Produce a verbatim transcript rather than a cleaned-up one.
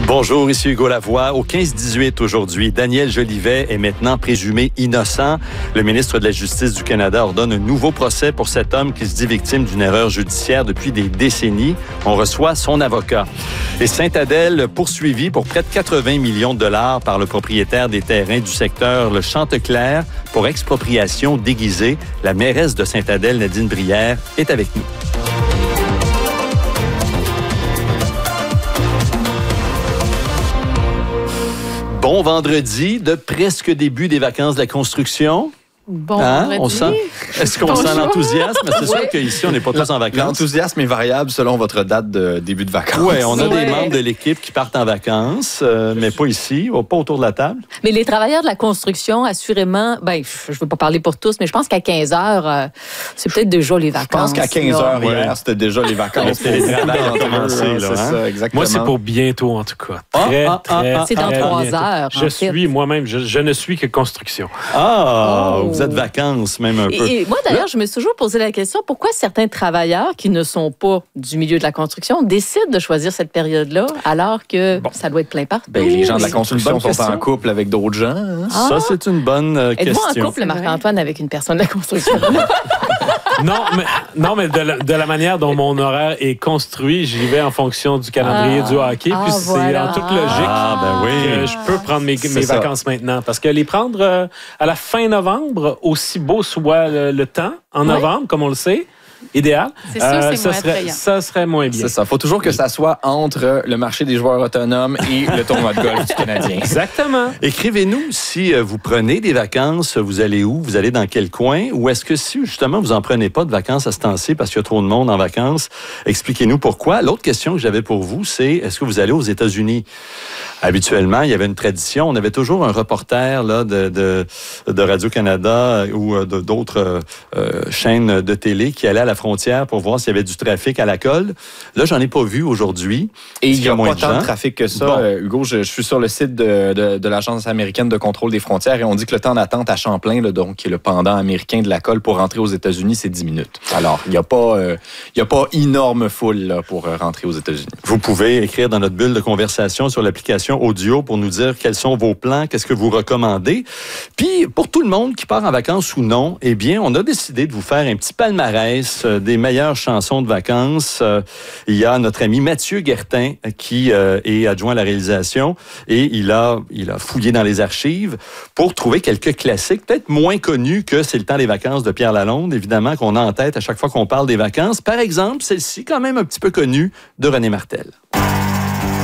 Bonjour, ici Hugo Lavoie. Au quinze dix-huit aujourd'hui, Daniel Jolivet est maintenant présumé innocent. Le ministre de la Justice du Canada ordonne un nouveau procès pour cet homme qui se dit victime d'une erreur judiciaire depuis des décennies. On reçoit son avocat. Et Sainte-Adèle poursuivi pour près de quatre-vingts millions de dollars par le propriétaire des terrains du secteur Le Chanteclair pour expropriation déguisée. La mairesse de Sainte-Adèle, Nadine Brière, est avec nous. Bon vendredi de presque début des vacances de la construction. Bon hein? vendredi. On sent, est-ce qu'on Bonjour. sent l'enthousiasme? C'est sûr Oui. qu'ici, on n'est pas tous en vacances. L'enthousiasme est variable selon votre date de début de vacances. Oui, on a Ouais. des membres de l'équipe qui partent en vacances, euh, mais pas ici, pas autour de la table. Mais les travailleurs de la construction, assurément, ben, je ne veux pas parler pour tous, mais je pense qu'à quinze heures, euh, c'est peut-être déjà les Je vacances. pense qu'à quinze heures là. hier, Ouais. c'était déjà les vacances. Le télétravail a commencé, là, C'est hein? ça, exactement. Moi, c'est pour bientôt, en tout cas. Ah, Très, ah, très, ah, C'est dans très trois bientôt. heures, Je en fait. suis moi-même, je, je ne suis que construction. Ah, Oh. vous êtes vacances même un peu. Et, et moi, d'ailleurs, je me suis toujours posé la question, pourquoi certains travailleurs qui ne sont pas du milieu de la construction décident de choisir cette période-là alors que Bon. ça doit être plein partout? Ben, les gens de la C'est construction une bonne sont en question. couple avec d'autres gens. hein? Ah. Ça, c'est une bonne euh, Êtes-vous question. en couple, Marc-Antoine, avec une personne de la construction? Non, mais, non, mais de, la, de la manière dont mon horaire est construit, j'y vais en fonction du calendrier Ah. du hockey. Ah, puis c'est voilà. en toute logique Ah, ben oui. que je peux prendre mes, C'est mes ça. vacances maintenant. Parce que les prendre euh, à la fin novembre, aussi beau soit le, le temps, en Oui. novembre, comme on le sait, idéal, C'est sûr que c'est ça, moins serait, attrayant. ça serait moins bien. C'est ça. Faut toujours que ça soit entre le marché des joueurs autonomes et le tournoi de golf du Canadien. Exactement. Écrivez-nous si euh, vous prenez des vacances, vous allez où, vous allez dans quel coin, ou est-ce que si justement vous en prenez pas de vacances à ce temps-ci parce qu'il y a trop de monde en vacances, expliquez-nous pourquoi. L'autre question que j'avais pour vous, c'est est-ce que vous allez aux États-Unis? Habituellement, il y avait une tradition, on avait toujours un reporter là de, de, de Radio-Canada ou euh, de, d'autres euh, chaînes de télé qui allait à la frontière pour voir s'il y avait du trafic à la colle. Là, j'en ai pas vu aujourd'hui. Et il Est-ce n'y qu'il y a a moins pas de tant gens? de trafic que ça. Bon. Euh, Hugo, je, je suis sur le site de, de, de l'Agence américaine de contrôle des frontières et on dit que le temps d'attente à Champlain, là, donc, qui est le pendant américain de la colle pour rentrer aux États-Unis, c'est dix minutes. Alors, il n'y a pas, euh, il y a pas énorme foule là, pour euh, rentrer aux États-Unis. Vous pouvez écrire dans notre bulle de conversation sur l'application audio pour nous dire quels sont vos plans, qu'est-ce que vous recommandez. Puis, pour tout le monde qui part en vacances ou non, eh bien, on a décidé de vous faire un petit palmarès euh, des meilleures chansons de vacances. Euh, il y a notre ami Mathieu Guertin qui euh, est adjoint à la réalisation et il a, il a fouillé dans les archives pour trouver quelques classiques, peut-être moins connus que C'est le temps des vacances de Pierre Lalonde, évidemment, qu'on a en tête à chaque fois qu'on parle des vacances. Par exemple, celle-ci, quand même un petit peu connue, de René Martel.